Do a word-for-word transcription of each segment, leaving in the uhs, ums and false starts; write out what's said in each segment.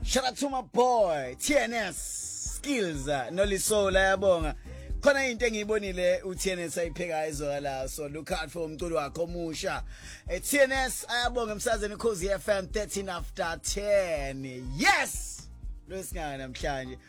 Shout out to my boy T N S Skills no Lisola yabonga khona into engiyibonile u T N S ayipheka izolo la so look out for umculo wakhe omusha T N S ayabonga emsazweni Khosi F M thirteen after ten yes Lwesingana namhlanje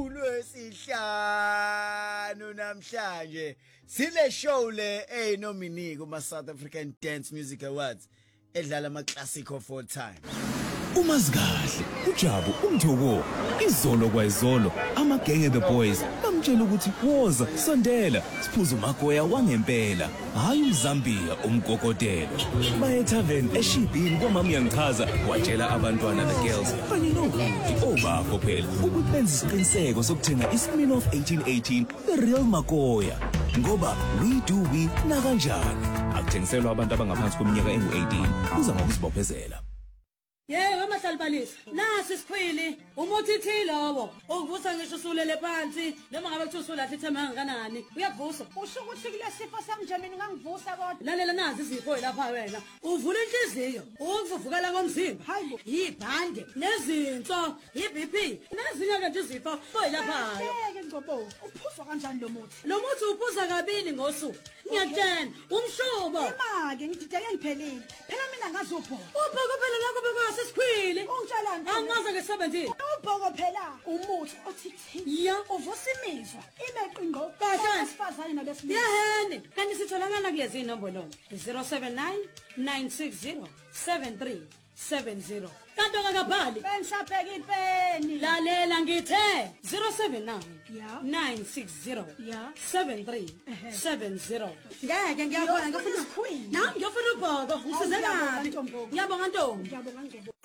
uLwesihlanu namhlanje sile show le hey nominee kuma South African Dance Music Awards edlala ama classic of all time Umazikahle uJabu umthoko izolo kwayizolo amagenge the boys bamtshela ukuthi woza sondela siphuza umagoya wangempela hayi uMzambia umgogotelo baye tavern eShibhini kwamama yangichaza watshela abantwana the girls kanye nokuthi obakho phela ukuthi benza isiqiniseko sokuthenga iSmin of eighteen eighteen the real magoya ngoba we do we na kanjani akuthengiselwa abantu abangaphansi kweminyaka engu eighteen kuza ngokuzibophezela. Yebo amahlalibalisa nasi sikhwili umuthi thi lowo uvusa ngisho usulele phansi noma ngabe kuthi usulahle ithema kangakanani uyavusa usho ukuthi kule sifo samjamini ngangivusa kodwa lalela nazi izifo lapha wena uvula inhliziyo ukuvuvukala komzimba hayibo yibhande nezinso iB P nezinye ke nje izifo oyilaphayo ngeke ngcobo uphuzwa kanjani lo muthi lo muthi uphuza kabili ngosuku ngiyatshela umshubo imake ngidideke ngiphelile phela mina ngazopho ubhoko phela lakho beka sesikhwili ungitshela nje angaze ngisebenzile ubhoko phela umuthi othi thi ya uvusa imizwa imeqingo kahle asifazane nabesifazane yehene kanti sitholakala kuyezi inombolo zero seven nine nine six zero seven three seven zero kanti akabhali bengisabheka ipeni lalela ngithe zero seven nine Yeah. nine six zero Yeah. seven three seven zero ngeke ngiyabona ngifuna isikhwili nami ngiyofuna ubhoko ngisize kabi Ngiyabonga, Ntombo. ngiyabonga ntombi ngiyabonga ngiyabonga